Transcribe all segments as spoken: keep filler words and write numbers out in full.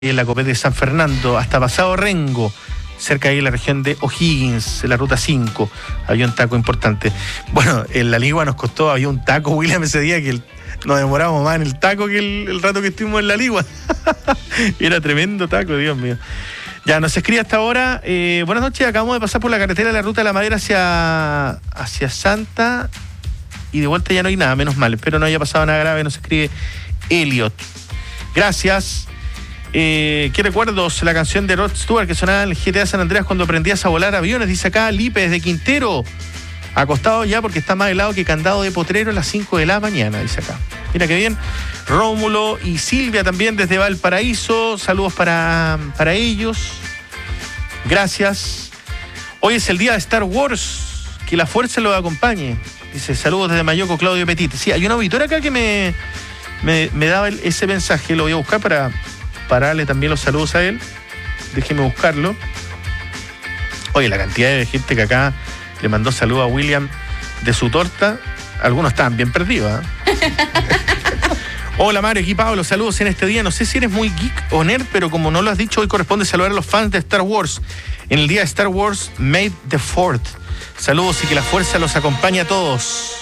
en la Copete de San Fernando, hasta pasado Rengo, cerca de ahí en la región de O'Higgins, en la ruta cinco, había un taco importante. Bueno, en la Ligua nos costó, había un taco, William, ese día que el, nos demoramos más en el taco que el, el rato que estuvimos en la Ligua. Era tremendo taco, Dios mío. Ya, nos escribe hasta ahora. Eh, buenas noches, acabamos de pasar por la carretera de la Ruta de la Madera hacia, hacia Santa y de vuelta ya no hay nada, menos mal. Espero no haya pasado nada grave, nos escribe Elliot. Gracias. Eh, ¿Qué recuerdos? La canción de Rod Stewart que sonaba en el G T A San Andreas cuando aprendías a volar aviones, dice acá Lipe desde Quintero. Acostado ya porque está más helado que candado de potrero a las cinco de la mañana, dice acá. Mira qué bien. Rómulo y Silvia también desde Valparaíso. Saludos para, para ellos. Gracias. Hoy es el día de Star Wars. Que la fuerza los acompañe. Dice, saludos desde Mayoco, Claudio Petit. Sí, hay una auditora acá que me, me, me daba el, ese mensaje. Lo voy a buscar para, para darle también los saludos a él. Déjeme buscarlo. Oye, la cantidad de gente que acá le mandó saludos a William de su torta. Algunos estaban bien perdidos, ¿eh? Hola Mario, aquí Pablo, saludos en este día. No sé si eres muy geek o nerd, pero como no lo has dicho, hoy corresponde saludar a los fans de Star Wars. En el día de Star Wars, May the Fourth. Saludos y que la fuerza los acompañe a todos.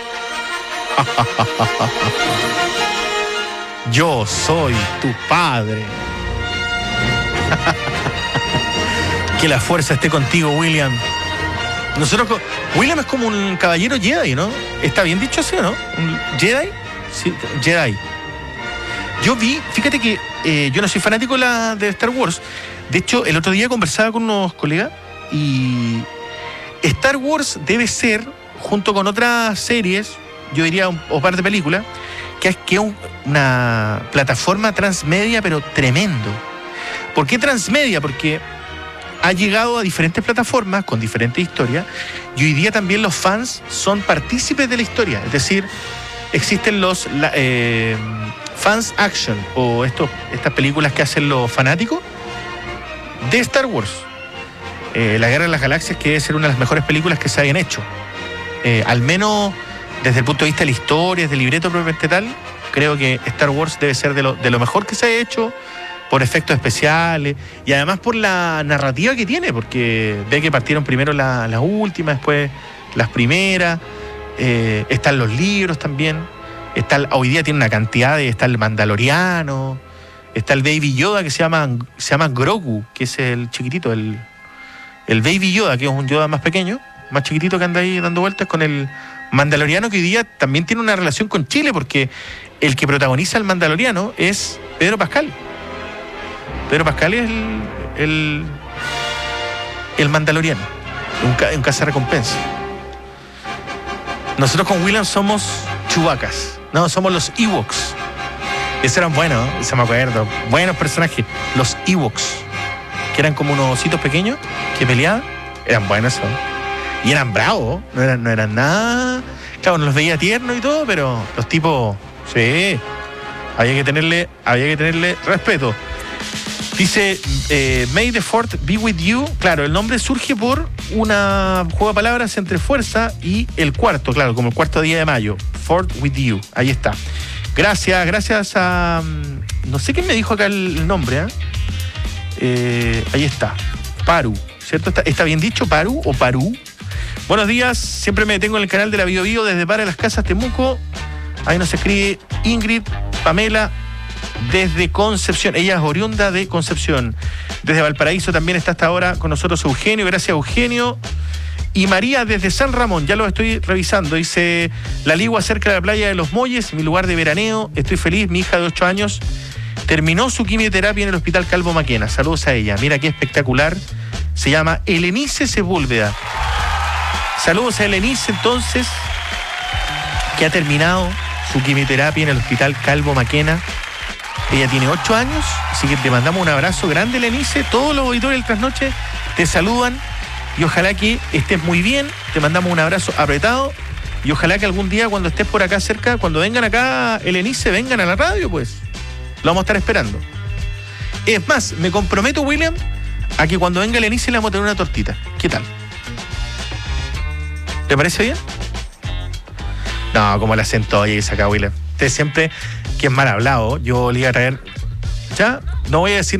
Yo soy tu padre. Que la fuerza esté contigo, William. Nosotros, William es como un caballero Jedi, ¿no? ¿Está bien dicho así o no? ¿Un Jedi? Sí, Jedi. Yo vi, fíjate que eh, yo no soy fanático de, la, de Star Wars. De hecho, el otro día conversaba con unos colegas y Star Wars debe ser, junto con otras series, yo diría, o par de películas, que es, que es un, una plataforma transmedia, pero tremendo. ¿Por qué transmedia? Porque ha llegado a diferentes plataformas con diferentes historias y hoy día también los fans son partícipes de la historia. Es decir, existen los la, eh, fans action o estos, estas películas que hacen los fanáticos de Star Wars. Eh, la Guerra de las Galaxias, que debe ser una de las mejores películas que se hayan hecho. Eh, al menos desde el punto de vista de la historia, del libreto propiamente tal, creo que Star Wars debe ser de lo, de lo mejor que se ha hecho, por efectos especiales y además por la narrativa que tiene, porque ve que partieron primero las la últimas, después las primeras, eh, están los libros también, está el, hoy día tiene una cantidad de, está el Mandaloriano, está el Baby Yoda que se llama, se llama Grogu, que es el chiquitito, el, el Baby Yoda, que es un Yoda más pequeño, más chiquitito que anda ahí dando vueltas con el Mandaloriano, que hoy día también tiene una relación con Chile, porque el que protagoniza el Mandaloriano es Pedro Pascal. Pedro Pascal es el, el, el Mandaloriano, un, un cazarrecompensa. Nosotros con William somos Chewbaccas, no, somos los Ewoks. Esos eran buenos, se me acuerdo, buenos personajes, los Ewoks, que eran como unos ositos pequeños que peleaban, eran buenos esos. Y eran bravos, no eran, no eran nada, claro, no los veía tiernos y todo, pero los tipos, sí, había que tenerle, había que tenerle respeto. Dice, eh, May the Fourth be with you. Claro, el nombre surge por una juego de palabras entre fuerza y el cuarto, claro, como el cuarto día de mayo. Fourth with you, ahí está. Gracias, gracias a... No sé quién me dijo acá el, el nombre, ¿eh? Eh, ahí está, Paru, ¿cierto? ¿Está, ¿Está bien dicho, Paru o Parú? Buenos días, siempre me detengo en el canal de la Bio Bio desde Para las Casas Temuco. Ahí nos escribe Ingrid Pamela desde Concepción, ella es oriunda de Concepción. Desde Valparaíso también está hasta ahora con nosotros Eugenio, gracias Eugenio. Y María desde San Ramón, ya lo estoy revisando, dice, la Ligua cerca de la playa de Los Molles, mi lugar de veraneo, estoy feliz, mi hija de ocho años terminó su quimioterapia en el Hospital Calvo Maquena, saludos a ella, mira qué espectacular, se llama Elenice Sepúlveda. Saludos a Elenice entonces, que ha terminado su quimioterapia en el Hospital Calvo Maquena. Ella tiene ocho años, así que te mandamos un abrazo grande, Lenice. Todos los auditores del Trasnoche te saludan y ojalá que estés muy bien. Te mandamos un abrazo apretado y ojalá que algún día cuando estés por acá cerca, cuando vengan acá, Lenice, vengan a la radio, pues. Lo vamos a estar esperando. Es más, me comprometo, William, a que cuando venga Lenice le vamos a tener una tortita. ¿Qué tal? ¿Te parece bien? No, como el acento oye, saca William. Usted siempre, que es mal hablado, yo le iba a traer Ya, no voy a decir